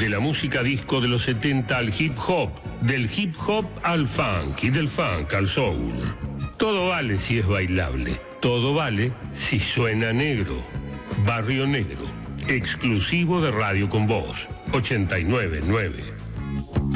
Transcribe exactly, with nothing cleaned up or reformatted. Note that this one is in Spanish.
De la música disco de los setenta al hip hop, del hip hop al funk y del funk al soul. Todo vale si es bailable, todo vale si suena negro. Barrio Negro, exclusivo de Radio Con Voz, ochenta y nueve punto nueve.